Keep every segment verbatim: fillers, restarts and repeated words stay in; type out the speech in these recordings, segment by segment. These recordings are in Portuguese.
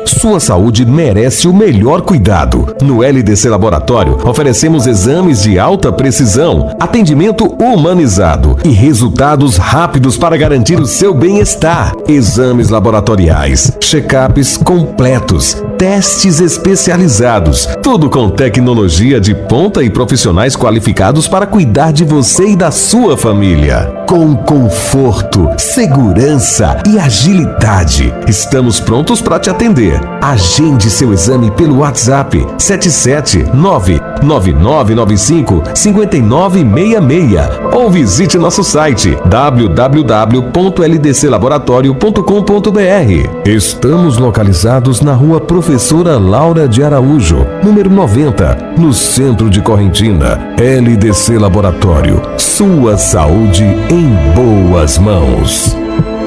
Sua saúde merece o melhor cuidado. No L D C Laboratório, oferecemos exames de alta precisão, atendimento humanizado e resultados rápidos para garantir o seu bem-estar. Exames laboratoriais, check-ups completos, testes especializados, tudo com tecnologia de ponta e profissionais qualificados para cuidar de você e da sua família. Com conforto, segurança e agilidade. Estamos prontos para te atender. Agende seu exame pelo WhatsApp sete sete nove nove nove nove cinco cinco nove seis seis ou visite nosso site w w w ponto l d c laboratório ponto com ponto b r. Estamos localizados na Rua Professora Laura de Araújo, número noventa, no centro de Correntina. L D C Laboratório, sua saúde em boas mãos.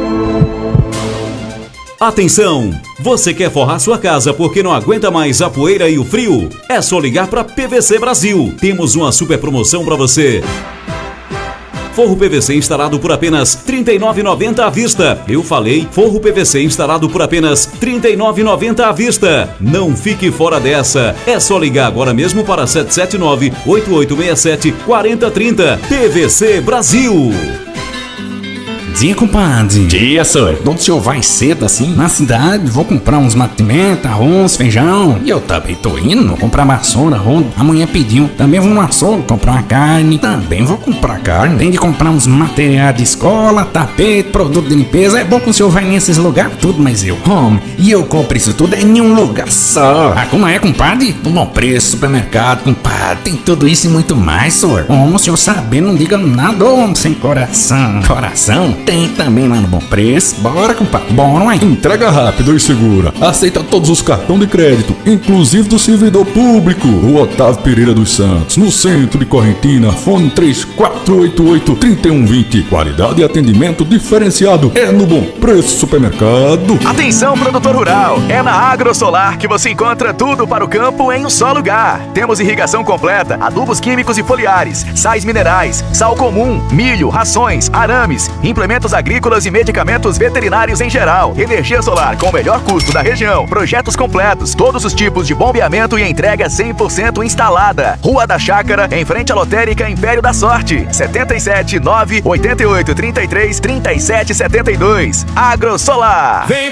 Atenção! Você quer forrar sua casa porque não aguenta mais a poeira e o frio? É só ligar para P V C Brasil. Temos uma super promoção para você. Forro P V C instalado por apenas trinta e nove reais e noventa centavos à vista. Eu falei, forro P V C instalado por apenas trinta e nove reais e noventa centavos à vista. Não fique fora dessa. É só ligar agora mesmo para sete sete nove, oito oito seis sete, quatro zero três zero. P V C Brasil. Dia, compadre. Dia, senhor. Onde o senhor vai cedo assim? Na cidade, vou comprar uns mantimentos, arroz, feijão. E eu também tô indo. Vou comprar vassoura, rodo. Amanhã pediu. Também vou no açougue comprar uma carne. Também vou comprar carne. Tem de comprar uns materiais de escola, tapete, produto de limpeza. É bom que o senhor vai nesses lugares tudo, mas eu, homem, e eu compro isso tudo em um lugar só. Ah, como é, compadre? Um bom preço, supermercado, compadre. Tem tudo isso e muito mais, senhor. Homem, o senhor sabe, não diga nada, homem, sem coração. Coração? Tem também lá no Bom Preço. Bora, compadre. Bora, ué. Entrega rápido e segura. Aceita todos os cartões de crédito, inclusive do servidor público. O Otávio Pereira dos Santos, no centro de Correntina. Fone três quatro oito oito, três um dois zero. Qualidade e atendimento diferenciado. É no Bom Preço Supermercado. Atenção, produtor rural. É na AgroSolar que você encontra tudo para o campo em um só lugar. Temos irrigação completa, adubos químicos e foliares, sais minerais, sal comum, milho, rações, arames, implementos agrícolas e medicamentos veterinários em geral. Energia solar com o melhor custo da região. Projetos completos, todos os tipos de bombeamento e entrega cem por cento instalada. Rua da Chácara, em frente à lotérica Império da Sorte. sete sete nove, oito oito três três, três sete sete dois. AgroSolar. Vem